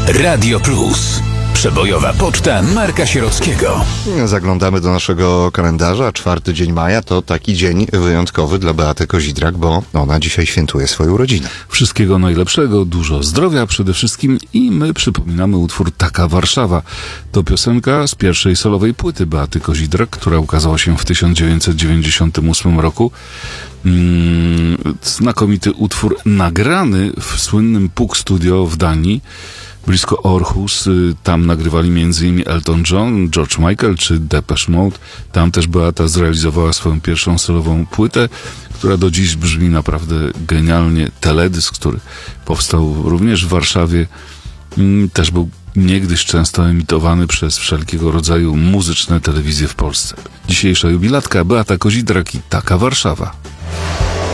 Radio Plus. Przebojowa poczta Marka Sierockiego. Zaglądamy do naszego kalendarza. 4 dzień maja to taki dzień wyjątkowy dla Beaty Kozidrak, bo ona dzisiaj świętuje swoją urodzinę. Wszystkiego najlepszego, dużo zdrowia przede wszystkim i my przypominamy utwór Taka Warszawa. To piosenka z pierwszej solowej płyty Beaty Kozidrak, która ukazała się w 1998 roku. Znakomity utwór nagrany w słynnym Puk Studio w Danii, blisko Aarhus. Tam nagrywali m.in. Elton John, George Michael czy Depeche Mode. Tam też Beata zrealizowała swoją pierwszą solową płytę, która do dziś brzmi naprawdę genialnie. Teledysk, który powstał również w Warszawie, też był niegdyś często emitowany przez wszelkiego rodzaju muzyczne telewizje w Polsce. Dzisiejsza jubilatka Beata Kozidrak i Taka Warszawa.